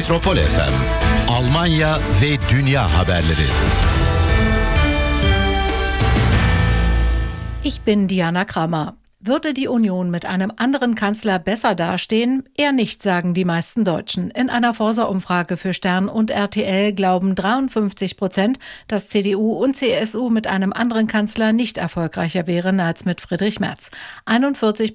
Metropol FM, Almanya ve dünya haberleri. Ich bin Diana Kramer. Würde die Union mit einem anderen Kanzler besser dastehen? Eher nicht, sagen die meisten Deutschen. In einer Forsa-Umfrage für Stern und RTL glauben 53%, dass CDU und CSU mit einem anderen Kanzler nicht erfolgreicher wären als mit Friedrich Merz. 41%